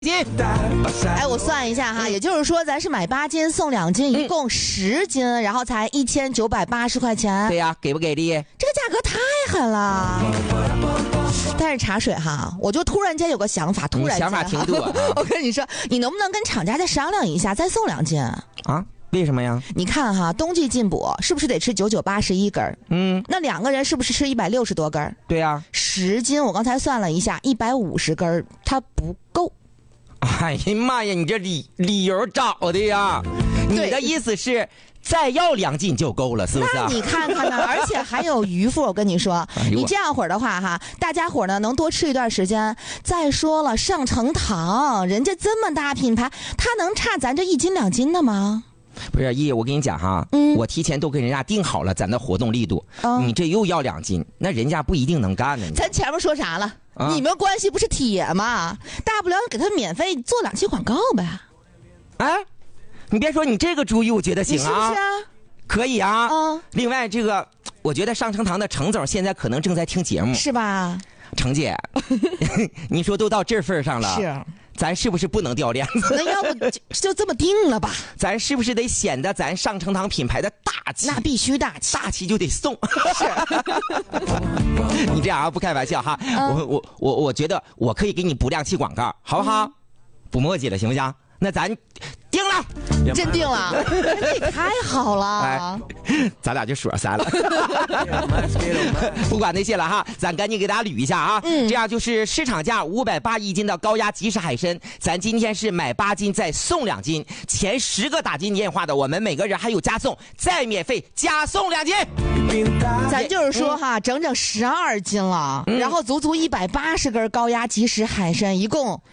哎，我算一下哈，也就是说咱是买8斤送2斤，一共10斤，然后才1980块钱。 对呀，给不给力？ 这个价格太狠了。但是茶水哈，我就突然间有个想法，突然间想法挺多啊。 我跟你说，你能不能跟厂家再商量一下，再送2斤啊？为什么呀？ 你看哈，冬季进补是不是得吃99、81根？那2个人是不是吃160多根？ 对呀 ，10斤我刚才算了一下，150根，它不够。 哎呀妈呀，你这理由找的呀？你的意思是再要2斤就够了，是不是？ 那你看看呢，而且还有余富。我跟你说，你这样会儿的话哈，大家伙呢能多吃一段时间。再说了，上乘堂人家这么大品牌，他能差咱这1斤2斤的吗？ 不是姨，我跟你讲哈，我提前都跟人家定好了咱的活动力度，你这又要2斤，那人家不一定能干呢。 咱前面说啥了？你们关系不是铁吗？大不了给他免费做2期广告呗。 哎，你别说，你这个主意我觉得行啊， 是不是啊？ 可以啊。另外这个，我觉得上乘堂的程总现在可能正在听节目， 是吧？ 程姐，你说都到这份上了， 是。 咱是不是不能掉链子？ 那要不就这么定了吧？ 咱是不是得显得咱上乘堂品牌的大气？ 那必须大气， 大气就得送。 是。 你这样啊，不开玩笑哈。我觉得我可以给你补2期广告，好不好？不墨迹了，行不行？那咱定了。 真定了，这也太好了。 哎，咱俩就说散了。不管那些了哈，咱赶紧给大家捋一下啊。这样就是市场价580一斤的高压即食海参，咱今天是买8斤再送2斤，前10个打进电话的，我们每个人还有加送，再免费加送2斤。 咱就是说哈，整整12斤了，然后足足180根高压即食海参，一共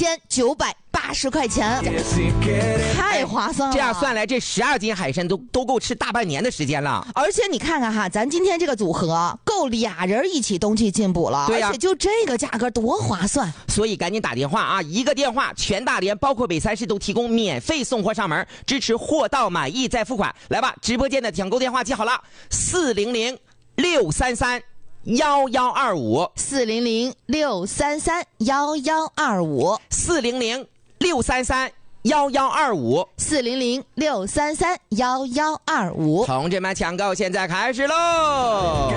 1980块钱，太划算了。 这样算来，这12斤海参都够吃大半年的时间了。 而且你看看哈，咱今天这个组合够2人一起冬季进补了， 对呀， 而且就这个价格多划算。 所以赶紧打电话啊！一个电话，全大连包括北3市都提供免费送货上门，支持货到满意再付款。来吧，直播间的抢购电话记好了400-633-1125，400-633-1125，400-633-1125，同志们抢购现在开始喽！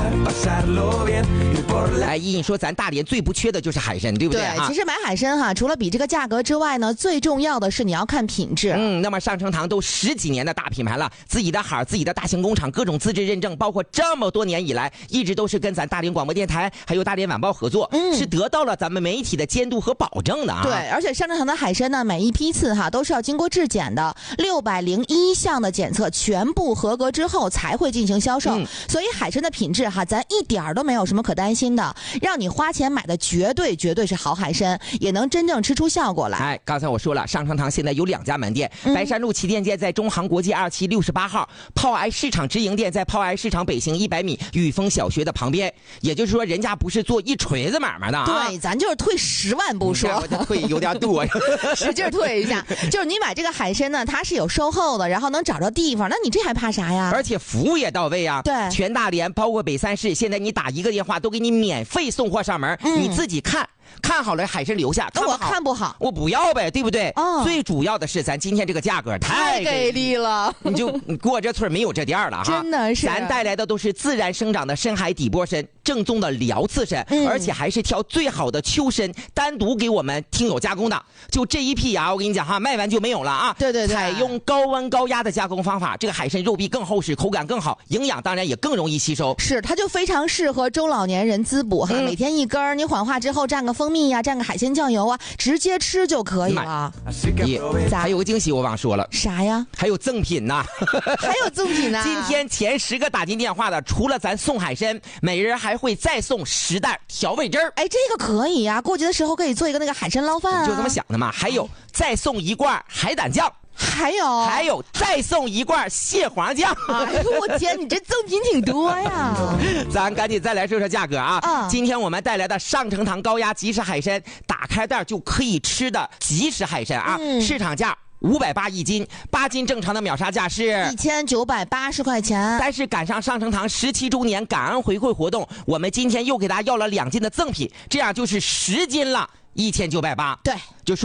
哎，你说咱大连最不缺的就是海参，对不对？ 对，其实买海参哈，除了比这个价格之外呢，最重要的是你要看品质。 那么上乘堂都10几年的大品牌了，自己的海，自己的大型工厂，各种资质认证，包括这么多年以来，一直都是跟咱大连广播电台还有大连晚报合作，是得到了咱们媒体的监督和保证的啊。 对，而且上乘堂的海参呢，每一批次哈都是要经过质检的，601项的检测全部合格之后才会进行销售。所以海参的品质哈，咱一点都没有什么可担心的，让你花钱买的绝对是好海参，也能真正吃出效果来。 哎，刚才我说了，上乘堂现在有2家门店，白山路旗舰店在中航国际2期68号，炮癌市场直营店在炮癌市场北行100米裕丰小学的旁边。也就是说，人家不是做一锤子买卖的啊。 对，咱就是退10万不说， 我这退有点多呀， 使劲退一下。就是你买这个海参呢，它是有售后的，然后能找着地方，那你这还怕啥呀？ 而且服务也到位啊。 对， 全大连包括北3市，现在你打一个电话都给你免费送货上门，你自己看好了海参留下， 那我看不好我不要呗，对不对？最主要的是咱今天这个价格太给力了， 你过这村没有这店了哈， 真的是。 咱带来的都是自然生长的深海底波参，正宗的辽刺参，而且还是挑最好的秋参单独给我们听友加工的。就这一批啊，我跟你讲哈，卖完就没有了啊。 对， 采用高温高压的加工方法，这个海参肉壁更厚实，口感更好，营养当然也更容易吸收。 是，它就非常适合中老年人滋补哈，每天1根，你缓化之后蘸个蜂蜜呀，蘸个海鲜酱油啊，直接吃就可以了。 还有个惊喜我忘说了， 啥呀？ 还有赠品呢。 还有赠品呢。 今天前10个打进电话的，除了咱送海参，每人还会再送10袋调味汁儿。 哎，这个可以呀，过节的时候可以做一个那个海参捞饭啊。 就这么想的嘛。还有再送1罐海胆酱。 还有再送1罐蟹黄酱。 哎呦我天，你这赠品挺多呀。 咱赶紧再来说说价格啊。今天我们带来的上乘堂高压即食海参，打开袋就可以吃的即食海参啊，市场价580一斤，8斤正常的秒杀价是 1980块钱。 但是赶上上乘堂17周年感恩回馈活动，我们今天又给大家要了2斤的赠品，这样就是10斤了 1980， 对， 就说